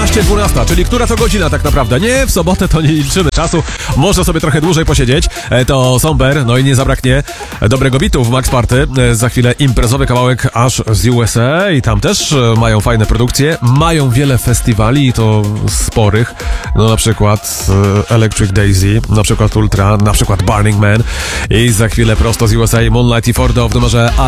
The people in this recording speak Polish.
11:12, czyli która to godzina tak naprawdę? Nie, w sobotę to nie liczymy czasu, można sobie trochę dłużej posiedzieć. To Somber, no i nie zabraknie dobrego bitu w Max Party. Za chwilę imprezowy kawałek aż z USA i tam też mają fajne produkcje, mają wiele festiwali i to sporych, no na przykład Electric Daisy, na przykład Ultra, na przykład Burning Man i za chwilę prosto z USA Moonlight i Ford w numerze